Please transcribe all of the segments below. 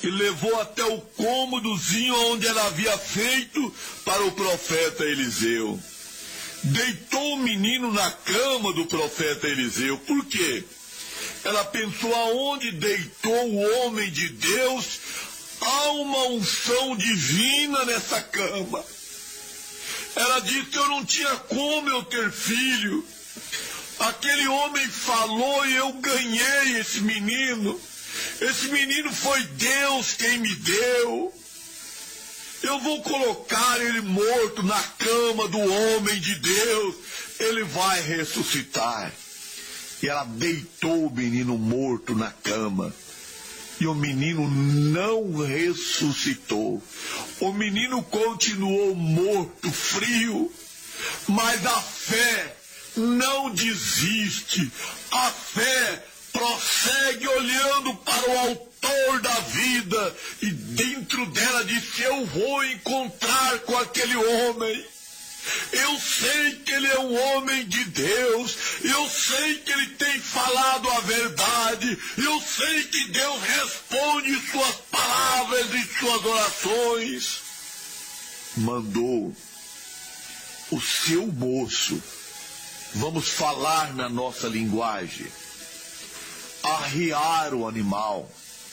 e levou até o cômodozinho onde ela havia feito para o profeta Eliseu. Deitou o menino na cama do profeta Eliseu. Por quê? Ela pensou: aonde deitou o homem de Deus, há uma unção divina nessa cama. Ela disse: eu não tinha como eu ter filho. Aquele homem falou e eu ganhei esse menino. Esse menino foi Deus quem me deu. Eu vou colocar ele morto na cama do homem de Deus. Ele vai ressuscitar. E ela deitou o menino morto na cama. E o menino não ressuscitou. O menino continuou morto, frio. Mas a fé não desiste. A fé prossegue olhando para o autor da vida. E dentro dela disse: eu vou encontrar com aquele homem. Eu sei que ele é um homem de Deus. Eu sei que ele tem falado a verdade. Eu sei que Deus responde suas palavras e suas orações. Mandou o seu moço, vamos falar na nossa linguagem, arriar o animal.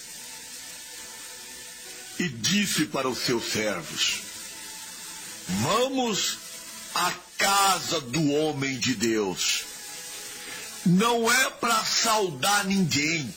E disse para os seus servos: vamos à casa do homem de Deus. Não é para saudar ninguém.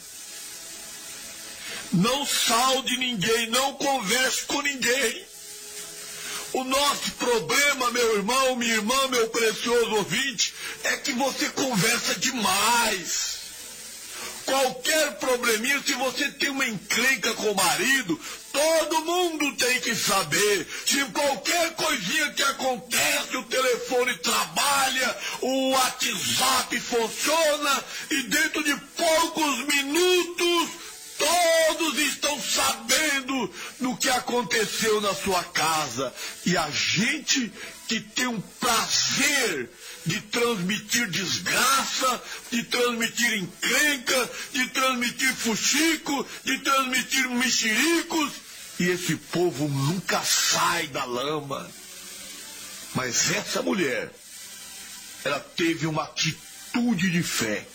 Não saude ninguém, não converse com ninguém. O nosso problema, meu irmão, minha irmã, meu precioso ouvinte, é que você conversa demais. Qualquer probleminha, se você tem uma encrenca com o marido, todo mundo tem que saber. Se qualquer coisinha que acontece, o telefone trabalha, o WhatsApp funciona, e dentro de poucos minutos, todos estão sabendo do que aconteceu na sua casa. E a gente que tem um prazer de transmitir desgraça, de transmitir encrenca, de transmitir fuxico, de transmitir mexericos, e esse povo nunca sai da lama. Mas essa mulher, ela teve uma atitude de fé.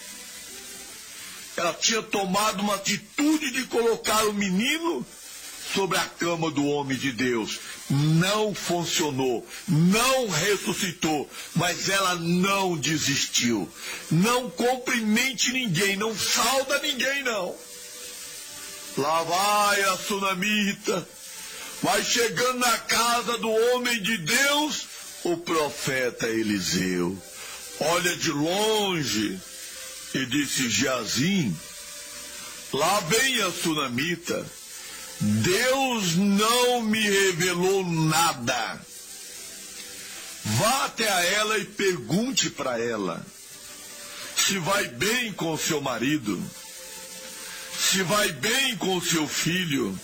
Ela tinha tomado uma atitude de colocar o menino sobre a cama do homem de Deus. Não funcionou, não ressuscitou, mas ela não desistiu. Não cumprimente ninguém, não sauda ninguém, não. Lá vai a sunamita, vai chegando na casa do homem de Deus, o profeta Eliseu. Olha de longe e disse: Geazim, lá vem a sunamita. Deus não me revelou nada. Vá até a ela e pergunte para ela se vai bem com seu marido, se vai bem com seu filho.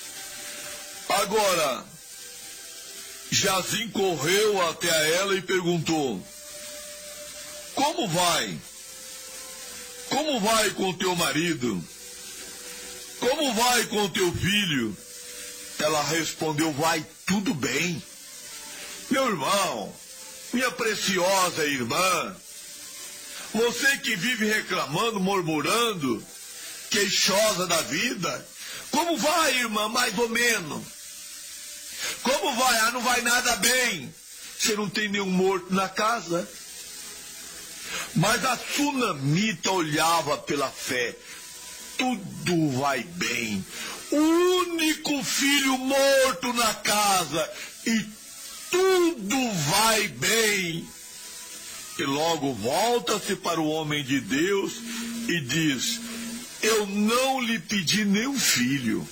Agora, Geazim correu até a ela e perguntou: como vai? Como vai com teu marido? Como vai com teu filho? Ela respondeu: vai tudo bem. Meu irmão, minha preciosa irmã, você que vive reclamando, murmurando, queixosa da vida, como vai, irmã? Mais ou menos. Como vai? Ah, não vai nada bem. Você não tem nenhum morto na casa. Mas a sunamita olhava pela fé. Tudo vai bem. O único filho morto na casa e tudo vai bem. E logo volta-se para o homem de Deus e diz: eu não lhe pedi nenhum filho.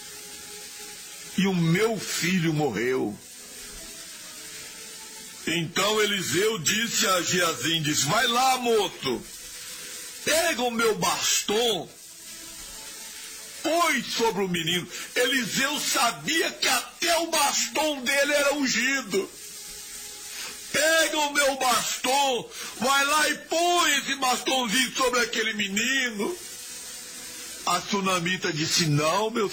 E o meu filho morreu. Então Eliseu disse a Geazim, disse: vai lá, moço, pega o meu bastão, põe sobre o menino. Eliseu sabia que até o bastão dele era ungido. Pega o meu bastão, vai lá e põe esse bastãozinho sobre aquele menino. A sunamita disse: não, meu